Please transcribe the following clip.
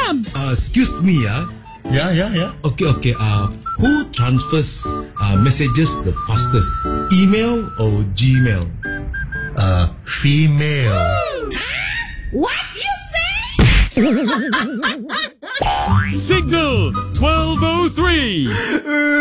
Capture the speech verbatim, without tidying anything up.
Sam. Uh, excuse me, ah. Yeah, yeah, yeah. Okay, okay. Uh, who transfers uh, messages the fastest? Email or Gmail? Uh, female. What you say? Signal twelve oh three.